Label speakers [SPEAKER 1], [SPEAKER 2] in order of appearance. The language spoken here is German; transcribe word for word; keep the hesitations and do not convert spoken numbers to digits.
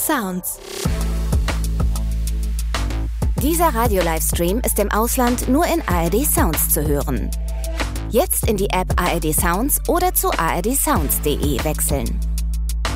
[SPEAKER 1] Sounds.
[SPEAKER 2] Dieser Radio-Livestream ist im Ausland nur in A R D Sounds zu hören. Jetzt in die App A R D Sounds oder zu a r d sounds punkt d e wechseln.